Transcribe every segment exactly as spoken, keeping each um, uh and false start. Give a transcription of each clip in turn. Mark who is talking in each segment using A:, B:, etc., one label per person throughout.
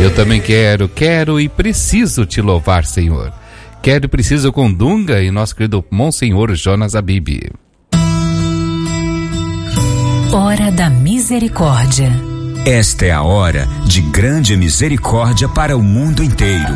A: Eu também quero, quero e preciso te louvar, Senhor. Quero e preciso com Dunga e nosso querido Monsenhor Jonas Abib.
B: Hora da Misericórdia.
C: Esta é a hora de grande misericórdia para o mundo inteiro.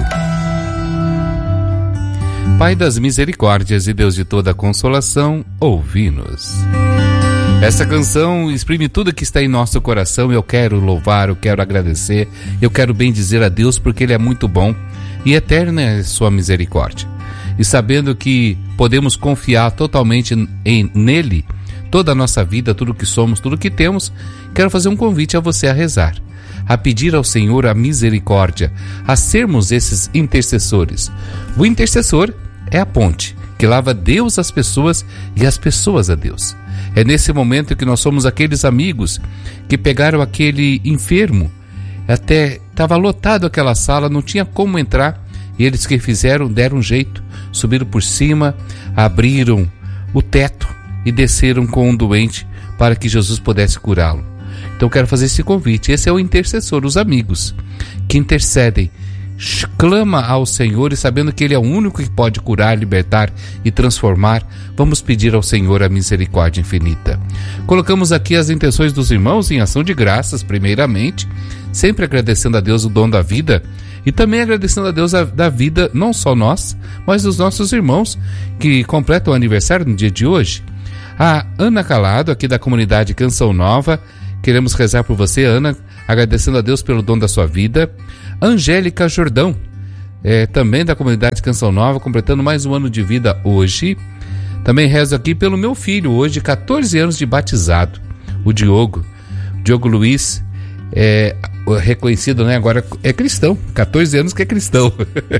A: Pai das misericórdias e Deus de toda consolação, ouvi-nos. Essa canção exprime tudo que está em nosso coração. Eu quero louvar, eu quero agradecer, eu quero bendizer a Deus porque Ele é muito bom e eterna é sua misericórdia. E sabendo que podemos confiar totalmente em, nele, toda a nossa vida, tudo que somos, tudo que temos, quero fazer um convite a você a rezar, a pedir ao Senhor a misericórdia, a sermos esses intercessores. O intercessor é a ponte que leva Deus às pessoas e as pessoas a Deus. É nesse momento que nós somos aqueles amigos que pegaram aquele enfermo, até estava lotado aquela sala, não tinha como entrar, e eles que fizeram, deram um jeito, subiram por cima, abriram o teto e desceram com um doente para que Jesus pudesse curá-lo. Então eu quero fazer esse convite. Esse é o intercessor, os amigos que intercedem, clama ao Senhor e sabendo que Ele é o único que pode curar, libertar e transformar, vamos pedir ao Senhor a misericórdia infinita. Colocamos aqui as intenções dos irmãos em ação de graças, primeiramente, sempre agradecendo a Deus o dom da vida e também agradecendo a Deus a, da vida, não só nós, mas os nossos irmãos que completam o aniversário no dia de hoje. A Ana Calado, aqui da comunidade Canção Nova, queremos rezar por você, Ana, agradecendo a Deus pelo dom da sua vida. Angélica Jordão, é, também da comunidade Canção Nova, completando mais um ano de vida hoje. Também rezo aqui pelo meu filho, hoje, catorze anos de batizado, o Diogo. Diogo Luiz, é, reconhecido, né? Agora é cristão, catorze anos que é cristão.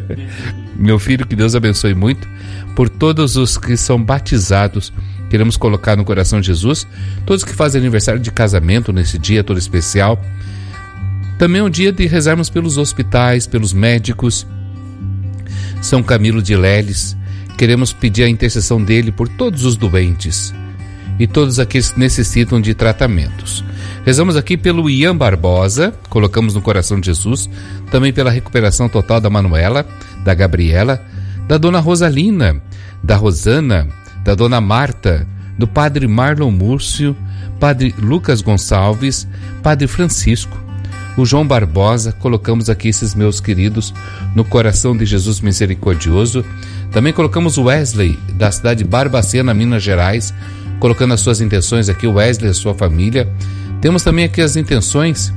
A: Meu filho, que Deus abençoe muito. Por todos os que são batizados, queremos colocar no coração de Jesus, todos que fazem aniversário de casamento nesse dia todo especial. Também é um dia de rezarmos pelos hospitais, pelos médicos. São Camilo de Leles, queremos pedir a intercessão dele por todos os doentes e todos aqueles que necessitam de tratamentos. Rezamos aqui pelo Ian Barbosa, colocamos no coração de Jesus, também pela recuperação total da Manuela, da Gabriela, da Dona Rosalina, da Rosana, da Dona Marta, do Padre Marlon Múrcio, Padre Lucas Gonçalves, Padre Francisco, o João Barbosa. Colocamos aqui esses meus queridos no coração de Jesus misericordioso. Também colocamos o Wesley, da cidade de Barbacena, Minas Gerais, colocando as suas intenções aqui, o Wesley e a sua família. Temos também aqui as intenções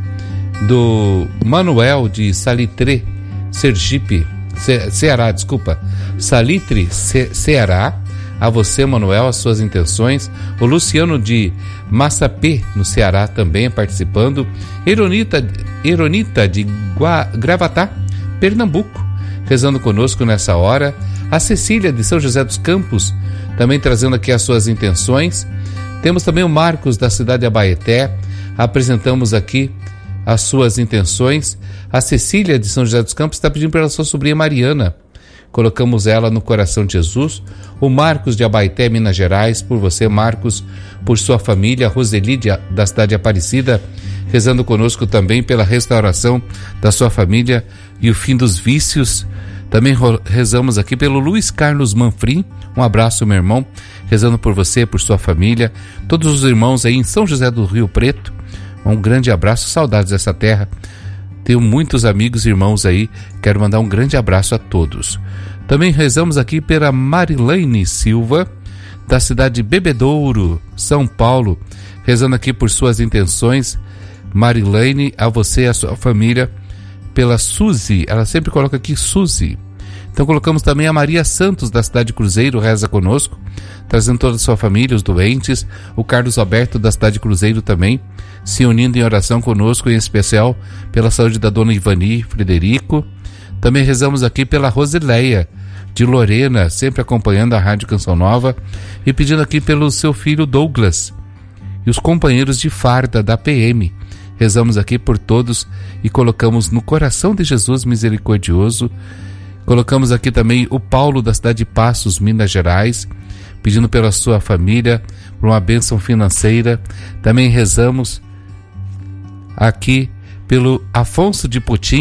A: do Manuel de Salitre, Sergipe, Ce- Ceará, desculpa, Salitre, Ce- Ceará. A você, Manuel, as suas intenções. O Luciano de Massapê, no Ceará, também participando. Eronita, Eronita de Gua, Gravatá, Pernambuco, rezando conosco nessa hora. A Cecília de São José dos Campos, também trazendo aqui as suas intenções. Temos também o Marcos da cidade de Abaeté. Apresentamos aqui as suas intenções. A Cecília de São José dos Campos está pedindo pela sua sobrinha Mariana. Colocamos ela no coração de Jesus. O Marcos de Abaeté, Minas Gerais, por você, Marcos, por sua família. A Roseli de, da cidade de Aparecida, rezando conosco também pela restauração da sua família e o fim dos vícios. Também rezamos aqui pelo Luiz Carlos Manfrim. Um abraço, meu irmão, rezando por você, por sua família. Todos os irmãos aí em São José do Rio Preto, um grande abraço, saudades dessa terra. Tenho muitos amigos e irmãos aí, quero mandar um grande abraço a todos. Também rezamos aqui pela Marilene Silva, da cidade de Bebedouro, São Paulo, rezando aqui por suas intenções. Marilene, a você e a sua família. Pela Suzy, ela sempre coloca aqui Suzy. Então colocamos também a Maria Santos, da cidade de Cruzeiro, reza conosco, trazendo toda a sua família, os doentes. O Carlos Alberto, da cidade de Cruzeiro também, se unindo em oração conosco, em especial pela saúde da dona Ivani Frederico. Também rezamos aqui pela Rosileia de Lorena, sempre acompanhando a Rádio Canção Nova, e pedindo aqui pelo seu filho Douglas e os companheiros de farda da P M. Rezamos aqui por todos e colocamos no coração de Jesus misericordioso. Colocamos aqui também o Paulo, da cidade de Passos, Minas Gerais, pedindo pela sua família, por uma bênção financeira. Também rezamos aqui pelo Afonso de Putim,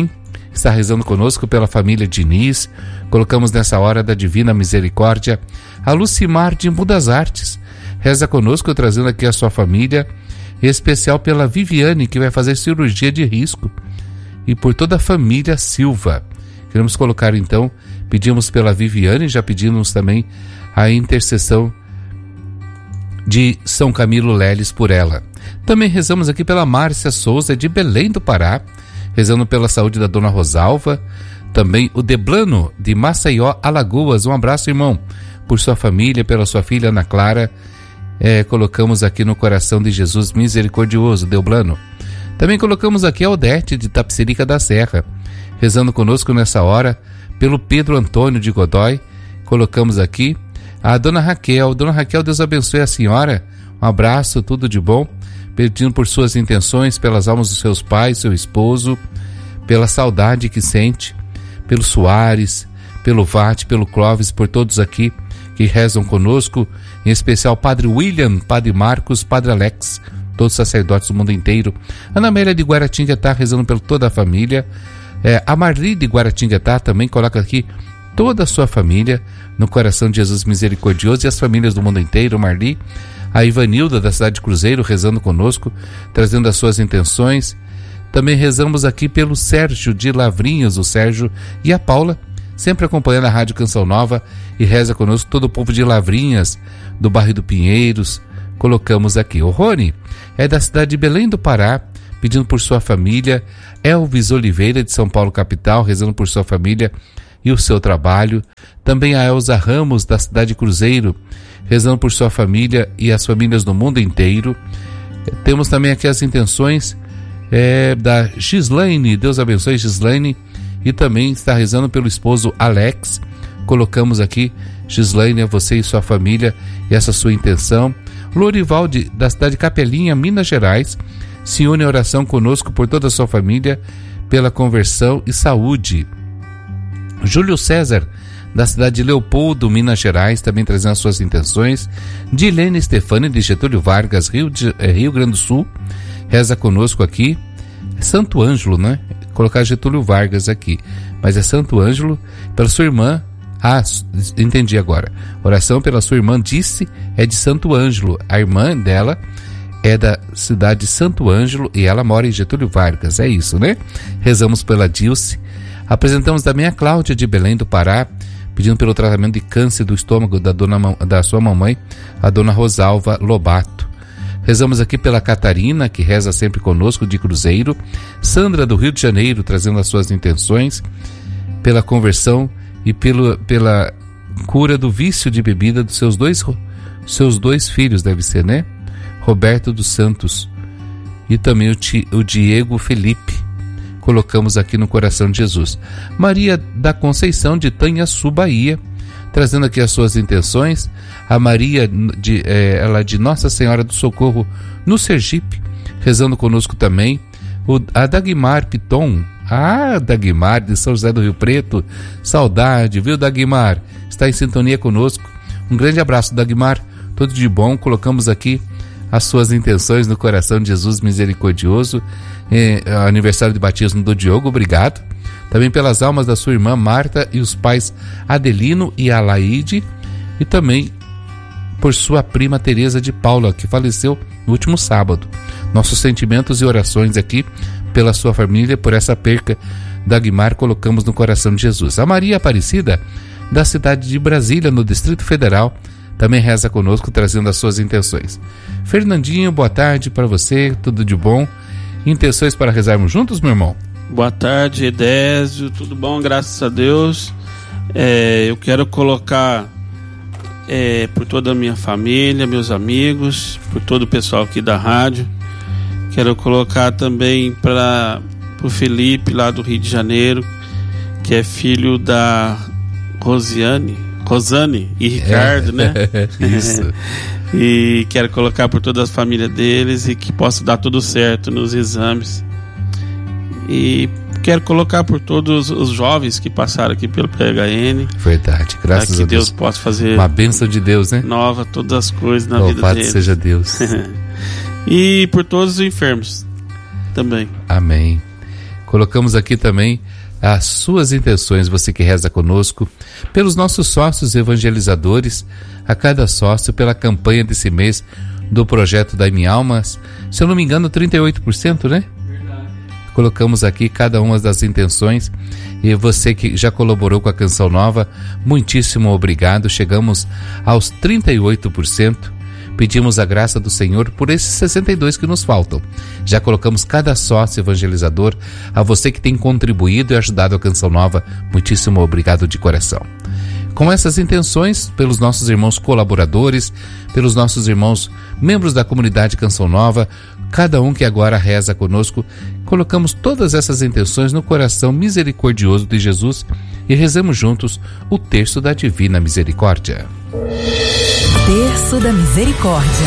A: está rezando conosco pela família Diniz. Colocamos nessa hora da Divina Misericórdia a Lucimar de Mudas Artes. Reza conosco, trazendo aqui a sua família, em especial pela Viviane, que vai fazer cirurgia de risco, e por toda a família Silva. Queremos colocar então, pedimos pela Viviane, já pedimos também a intercessão de São Camilo Leles por ela. Também rezamos aqui pela Márcia Souza de Belém do Pará, rezando pela saúde da Dona Rosalva. Também o Deblano de Maceió, Alagoas. Um abraço, irmão, por sua família, pela sua filha Ana Clara. É, colocamos aqui no coração de Jesus misericordioso, Deblano. Também colocamos aqui a Odete de Tapsirica da Serra, rezando conosco nessa hora pelo Pedro Antônio de Godói. Colocamos aqui a Dona Raquel. Dona Raquel, Deus abençoe a senhora. Um abraço, tudo de bom. Pedindo por suas intenções, pelas almas dos seus pais, seu esposo, pela saudade que sente, pelo Soares, pelo Vate, pelo Clóvis, por todos aqui que rezam conosco, em especial Padre William, Padre Marcos, Padre Alex, todos os sacerdotes do mundo inteiro. Ana Amélia de Guaratinguetá, rezando por toda a família. É, a Marli de Guaratinguetá também coloca aqui toda a sua família no coração de Jesus misericordioso, e as famílias do mundo inteiro. Marli, a Ivanilda da cidade de Cruzeiro, rezando conosco, trazendo as suas intenções. Também rezamos aqui pelo Sérgio de Lavrinhas, o Sérgio e a Paula, sempre acompanhando a Rádio Canção Nova, e reza conosco todo o povo de Lavrinhas, do bairro do Pinheiros. Colocamos aqui. O Rony é da cidade de Belém do Pará, pedindo por sua família. Elvis Oliveira de São Paulo capital, rezando por sua família e o seu trabalho. Também a Elza Ramos da cidade de Cruzeiro, rezando por sua família e as famílias do mundo inteiro. Temos também aqui as intenções é, da Gislaine. Deus abençoe Gislaine, e também está rezando pelo esposo Alex. Colocamos aqui, Gislaine, a você e sua família, e essa sua intenção. Lorival de, da cidade de Capelinha, Minas Gerais, se une à oração conosco por toda a sua família, pela conversão e saúde. Júlio César, da cidade de Leopoldo, Minas Gerais, também trazendo as suas intenções. Dilene Stefani, de Getúlio Vargas, Rio, de, Rio Grande do Sul, reza conosco aqui. Santo Ângelo, né? Colocar Getúlio Vargas aqui, mas é Santo Ângelo, pela sua irmã. Ah, entendi agora. Oração pela sua irmã, disse, é de Santo Ângelo. A irmã dela é da cidade de Santo Ângelo e ela mora em Getúlio Vargas. É isso, né? Rezamos pela Dilce. Apresentamos também a Cláudia de Belém do Pará, pedindo pelo tratamento de câncer do estômago da, dona, da sua mamãe, a Dona Rosalva Lobato. Rezamos aqui pela Catarina, que reza sempre conosco, de Cruzeiro. Sandra, do Rio de Janeiro, trazendo as suas intenções, pela conversão e pelo, pela cura do vício de bebida dos seus dois, seus dois filhos, deve ser, né? Roberto dos Santos e também o, ti, o Diego Felipe. Colocamos aqui no coração de Jesus. Maria da Conceição, de Tanhaçu, Bahia, trazendo aqui as suas intenções. A Maria, de, é, ela de Nossa Senhora do Socorro, no Sergipe, rezando conosco também. O, a Dagmar Piton, ah, Dagmar, de São José do Rio Preto, saudade, viu, Dagmar? Está em sintonia conosco. Um grande abraço, Dagmar, tudo de bom. Colocamos aqui as suas intenções no coração de Jesus misericordioso. É, aniversário de batismo do Diogo, obrigado. Também pelas almas da sua irmã Marta e os pais Adelino e Alaide, e também por sua prima Teresa de Paula, que faleceu no último sábado. Nossos sentimentos e orações aqui pela sua família, por essa perca da Guimar, colocamos no coração de Jesus. A Maria Aparecida, da cidade de Brasília, no Distrito Federal, também reza conosco, trazendo as suas intenções. Fernandinho, boa tarde para você, tudo de bom. Intenções para rezarmos juntos, meu irmão?
D: Boa tarde, Edésio, tudo bom, graças a Deus. É, eu quero colocar é, por toda a minha família, meus amigos, por todo o pessoal aqui da rádio. Quero colocar também para o Felipe, lá do Rio de Janeiro, que é filho da Rosiane, Rosane e Ricardo, é, né?
A: Isso.
D: E quero colocar por toda a família deles e que possa dar tudo certo nos exames. E quero colocar por todos os jovens que passaram aqui pelo P H N.
A: Verdade, graças
D: que
A: a Deus.
D: Deus possa fazer
A: uma bênção de Deus, né?
D: Nova todas as coisas na
A: Louvado
D: vida deles.
A: seja Deus.
D: E por todos os enfermos também.
A: Amém. Colocamos aqui também as suas intenções, você que reza conosco, pelos nossos sócios evangelizadores, a cada sócio, pela campanha desse mês do projeto da Minha Alma, se eu não me engano, trinta e oito por cento, né? Verdade. Colocamos aqui cada uma das intenções, e você que já colaborou com a Canção Nova, muitíssimo obrigado. Chegamos aos trinta e oito por cento. Pedimos a graça do Senhor por esses sessenta e dois que nos faltam. Já colocamos cada sócio evangelizador. A você que tem contribuído e ajudado a Canção Nova, muitíssimo obrigado de coração. Com essas intenções, pelos nossos irmãos colaboradores, pelos nossos irmãos membros da comunidade Canção Nova, cada um que agora reza conosco, colocamos todas essas intenções no coração misericordioso de Jesus e rezamos juntos o terço da Divina Misericórdia.
B: Terço da Misericórdia.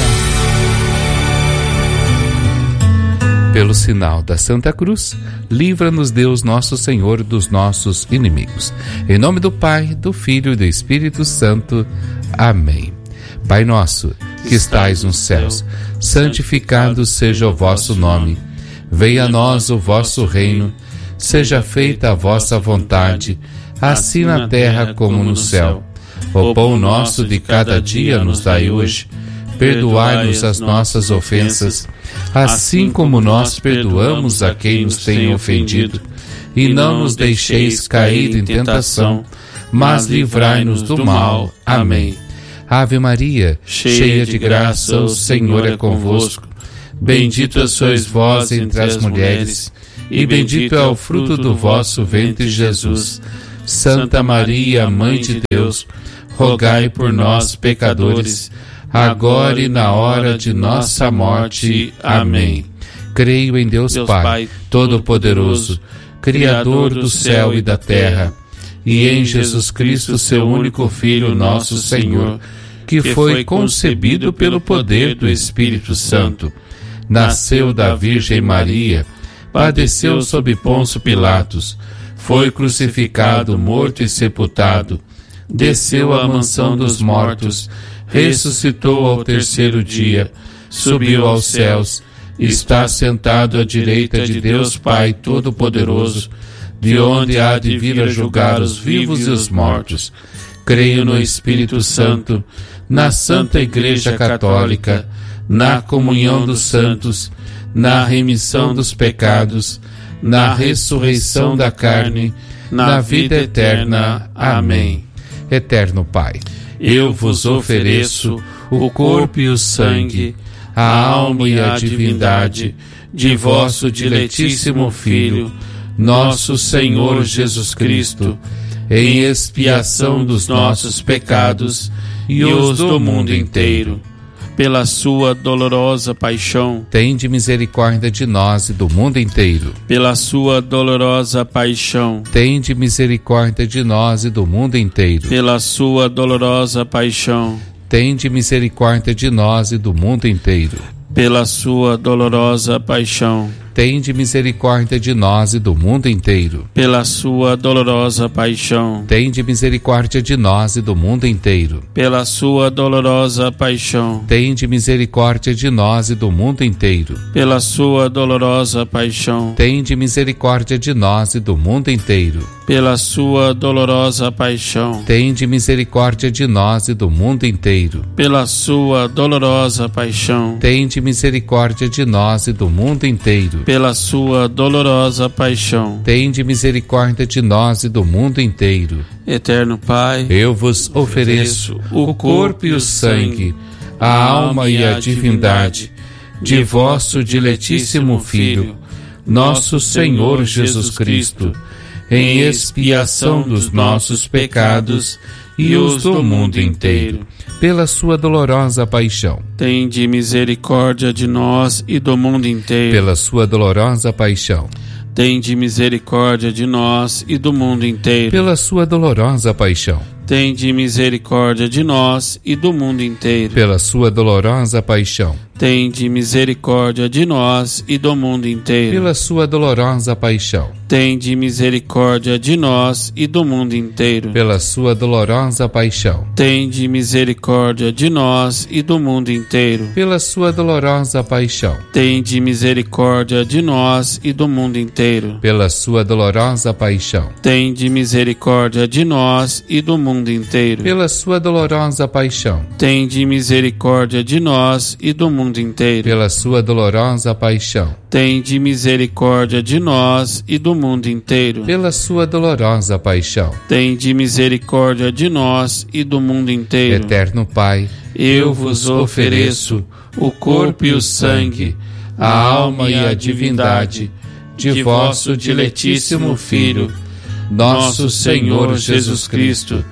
A: Pelo sinal da Santa Cruz, livra-nos Deus nosso Senhor dos nossos inimigos. Em nome do Pai, do Filho e do Espírito Santo. Amém. Pai nosso, que estais nos céus, santificado seja o vosso nome. Venha a nós o vosso reino. Seja feita a vossa vontade, assim na terra como no céu. O pão nosso de cada dia nos dai hoje. Perdoai-nos as nossas ofensas, assim como nós perdoamos a quem nos tem ofendido. E não nos deixeis cair em tentação, mas livrai-nos do mal. Amém. Ave Maria, cheia de graça, o Senhor é convosco. Bendita sois vós entre as mulheres, e bendito é o fruto do vosso ventre, Jesus. Santa Maria, Mãe de Deus, rogai por nós, pecadores, agora e na hora de nossa morte. Amém. Creio em Deus, Deus Pai, Pai Todo-Poderoso, Criador do céu e da terra, e em Jesus Cristo, seu único Filho, nosso Senhor, que foi concebido pelo poder do Espírito Santo. Nasceu da Virgem Maria, padeceu sob Pôncio Pilatos, foi crucificado, morto e sepultado, desceu à mansão dos mortos, ressuscitou ao terceiro dia, subiu aos céus, está sentado à direita de Deus Pai Todo-Poderoso, de onde há de vir a julgar os vivos e os mortos. Creio no Espírito Santo, na Santa Igreja Católica, na comunhão dos santos, na remissão dos pecados, na ressurreição da carne, na vida eterna. Amém. Eterno Pai, eu vos ofereço o corpo e o sangue, a alma e a divindade de vosso diletíssimo Filho, nosso Senhor Jesus Cristo, em expiação dos nossos pecados e os do mundo inteiro. Pela sua dolorosa paixão, tende misericórdia de nós e do mundo inteiro. Pela sua dolorosa paixão, tende misericórdia de nós e do mundo inteiro. Pela sua dolorosa paixão, tende misericórdia de nós e do mundo inteiro. Pela sua dolorosa paixão, tende misericórdia de nós e do mundo inteiro. Pela sua dolorosa paixão, tende misericórdia de nós e do mundo inteiro. Pela sua dolorosa paixão, tende misericórdia de nós e do mundo inteiro. Pela sua dolorosa paixão, tende misericórdia de nós e do mundo inteiro. Pela sua dolorosa paixão, tende misericórdia de nós e do mundo inteiro. Pela sua dolorosa paixão, tende misericórdia de nós e do mundo inteiro. Pela sua dolorosa paixão, tende misericórdia de nós e do mundo inteiro. Eterno Pai, eu vos ofereço o corpo e o sangue, a alma e a divindade de vosso diletíssimo Filho, nosso Senhor Jesus Cristo, em expiação dos nossos pecados e os do mundo inteiro. Pela sua dolorosa paixão, tende misericórdia de nós e do mundo inteiro. Pela sua dolorosa paixão, tende misericórdia de nós e do mundo inteiro. Pela sua dolorosa paixão, tende misericórdia de nós e do mundo inteiro. Pela sua dolorosa paixão,
D: tende misericórdia de nós e do mundo inteiro.
A: Pela sua dolorosa paixão,
D: tende misericórdia de nós e do mundo inteiro.
A: pela sua dolorosa paixão,
D: tende misericórdia de nós e do mundo inteiro.
A: pela sua dolorosa paixão,
D: tende misericórdia de nós e do mundo inteiro.
A: pela sua dolorosa paixão,
D: tende misericórdia de nós e do mundo inteiro.
A: pela sua dolorosa paixão,
D: tende misericórdia de nós e do mundo inteiro.
A: pela sua dolorosa paixão,
D: tende misericórdia de nós e do mundo inteiro.
A: pela sua dolorosa paixão.
D: tende misericórdia de nós e do mundo inteiro.
A: Eterno Pai,
D: eu vos ofereço o corpo e o sangue, a alma e a divindade de vosso diletíssimo Filho, nosso Senhor Jesus Cristo,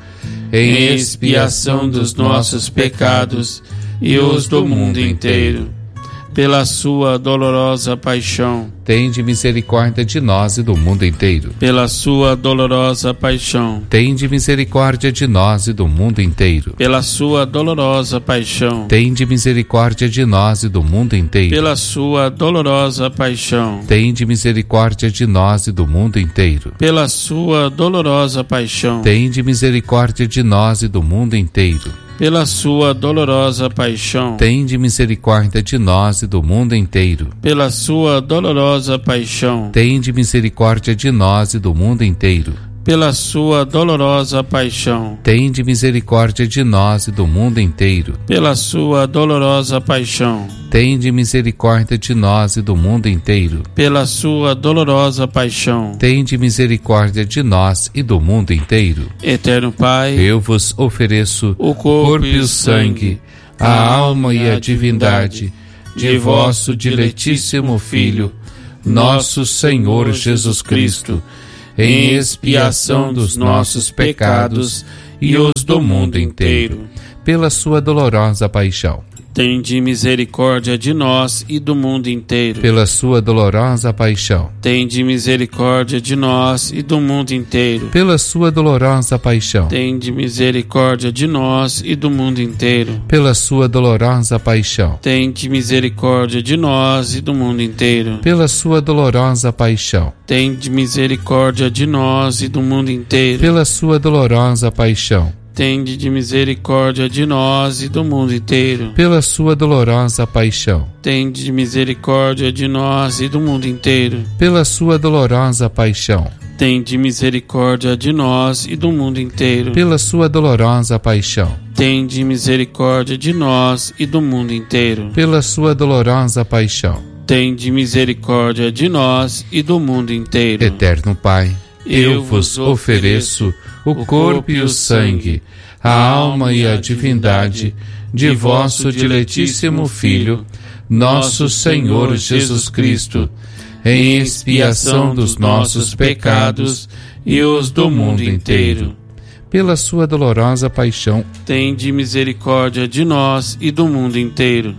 D: em expiação dos nossos pecados e os do mundo inteiro. Pela sua dolorosa paixão,
A: tende misericórdia de nós e do mundo inteiro.
D: pela sua dolorosa paixão,
A: Tende misericórdia de nós e do mundo inteiro.
D: pela sua dolorosa paixão,
A: Tende misericórdia de nós e do mundo inteiro.
D: pela sua dolorosa paixão,
A: Tende misericórdia de nós e do mundo inteiro.
D: pela sua dolorosa paixão,
A: Tende misericórdia de nós e do mundo inteiro.
D: pela sua dolorosa paixão,
A: Tende misericórdia de nós e do mundo inteiro.
D: pela sua dolorosa paixão,
A: Tende misericórdia de nós e do mundo inteiro.
D: pela sua dolorosa paixão,
A: Tende misericórdia de nós e do mundo inteiro.
D: pela sua dolorosa paixão,
A: Tende misericórdia de nós e do mundo inteiro.
D: pela sua dolorosa paixão.
A: Tende misericórdia de nós e do mundo inteiro.
D: Eterno Pai,
A: Eu vos ofereço
D: o corpo e o sangue,
A: a alma e a divindade de vosso diletíssimo Filho, nosso Senhor Jesus Cristo, em expiação dos nossos pecados e os do mundo inteiro, pela sua dolorosa paixão,
D: tende misericórdia de nós e do mundo inteiro.
A: pela sua dolorosa paixão,
D: Tende misericórdia de nós e do mundo inteiro.
A: pela sua dolorosa paixão,
D: Tende misericórdia de nós e do mundo inteiro.
A: pela sua dolorosa paixão,
D: Tende misericórdia de nós e do mundo inteiro.
A: pela sua dolorosa paixão,
D: Tende misericórdia de nós e do mundo inteiro.
A: pela sua dolorosa paixão,
D: Tende de misericórdia de nós e do mundo inteiro.
A: pela sua dolorosa paixão,
D: Tende de misericórdia de nós e do mundo inteiro.
A: pela sua dolorosa paixão,
D: Tende misericórdia de nós e do mundo inteiro.
A: pela sua dolorosa paixão,
D: Tende misericórdia de nós e do mundo inteiro.
A: pela sua dolorosa paixão.
D: Tende misericórdia de nós e do mundo inteiro.
A: Eterno Pai, eu vos ofereço o corpo e o sangue, a alma e a divindade de vosso diletíssimo Filho, nosso Senhor Jesus Cristo, em expiação dos nossos pecados e os do mundo inteiro. Pela sua dolorosa paixão,
D: Tende misericórdia de nós e do mundo inteiro.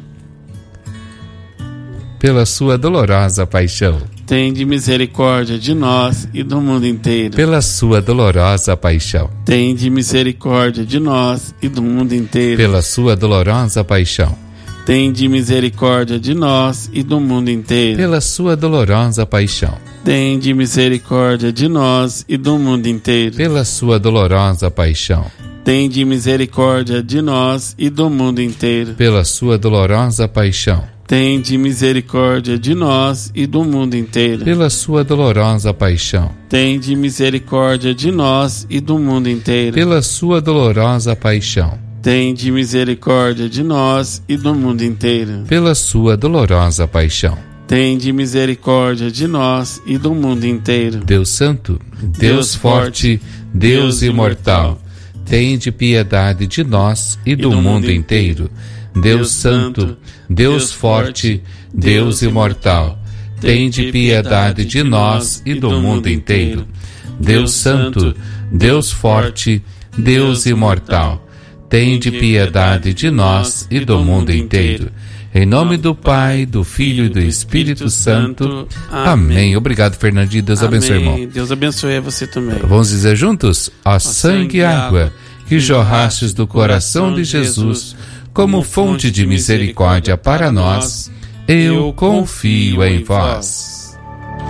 A: pela sua dolorosa paixão,
D: Tende misericórdia de nós e do mundo inteiro.
A: pela sua dolorosa paixão,
D: Tende misericórdia de nós e do mundo inteiro.
A: pela sua dolorosa paixão,
D: Tende misericórdia de nós e do mundo inteiro.
A: pela sua dolorosa paixão,
D: Tende misericórdia de nós e do mundo inteiro.
A: pela sua dolorosa paixão,
D: Tende misericórdia de nós e do mundo inteiro.
A: pela sua dolorosa paixão,
D: Tende misericórdia de nós e do mundo inteiro.
A: pela sua dolorosa paixão,
D: Tende misericórdia de nós e do mundo inteiro.
A: pela sua dolorosa paixão,
D: Tende misericórdia de nós e do mundo inteiro.
A: pela sua dolorosa paixão.
D: Tende misericórdia de nós e do mundo inteiro.
A: Deus Santo, Deus forte, Deus imortal, tende piedade de nós e do mundo inteiro. Deus Santo, Deus forte, Deus imortal, tende piedade de nós e do mundo inteiro. Deus Santo, Deus forte, Deus imortal, tende piedade de nós e do mundo inteiro. Em nome do Pai, do Filho e do Espírito Santo. Amém. Obrigado, Fernandinho. Deus abençoe, irmão.
D: Deus abençoe a você também.
A: Vamos dizer juntos? Ó sangue e água que jorrastes do coração de Jesus como fonte de misericórdia para nós, eu confio em vós.